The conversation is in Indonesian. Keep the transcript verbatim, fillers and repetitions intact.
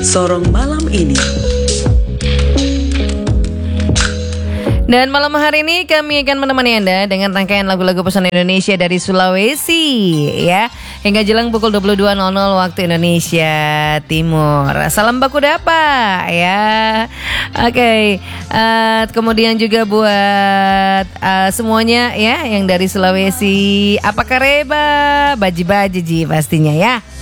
Sorong malam ini. Dan malam hari ini kami akan menemani Anda dengan rangkaian lagu-lagu pesan Indonesia dari Sulawesi ya, hingga jelang pukul dua puluh dua nol nol waktu Indonesia Timur. Salam baku dapa ya. Oke, okay. uh, kemudian juga buat uh, semuanya ya yang dari Sulawesi. Apa kareba? Baji-baji pastinya ya.